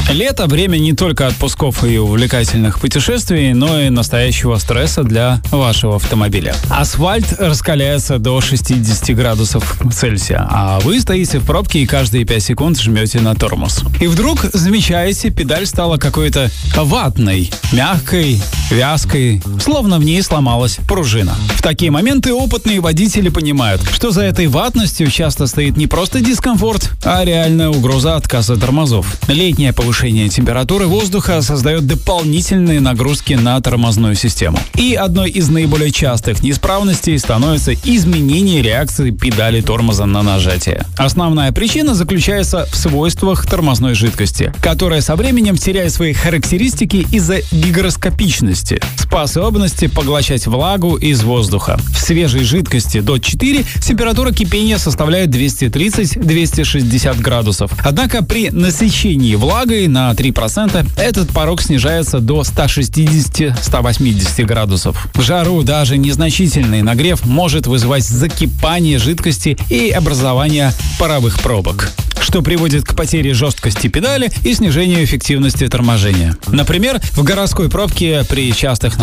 Лето – время не только отпусков и увлекательных путешествий, но и настоящего стресса для вашего автомобиля. Асфальт раскаляется до 60 градусов Цельсия, а вы стоите в пробке и каждые 5 секунд жмете на тормоз. И вдруг замечаете, педаль стала какой-то ватной, мягкой, вязкой, словно в ней сломалась пружина. В такие моменты опытные водители понимают, что за этой ватностью часто стоит не просто дискомфорт, а реальная угроза отказа тормозов. Летнее повышение температуры воздуха создает дополнительные нагрузки на тормозную систему. И одной из наиболее частых неисправностей становится изменение реакции педали тормоза на нажатие. Основная причина заключается в свойствах тормозной жидкости, которая со временем теряет свои характеристики из-за гигроскопичности, способности поглощать влагу из воздуха. В свежей жидкости DOT 4 температура кипения составляет 230-260 градусов. Однако при насыщении влагой на 3% этот порог снижается до 160-180 градусов. В жару даже незначительный нагрев может вызывать закипание жидкости и образование паровых пробок, что приводит к потере жесткости педали и снижению эффективности торможения. Например, в городской пробке при частых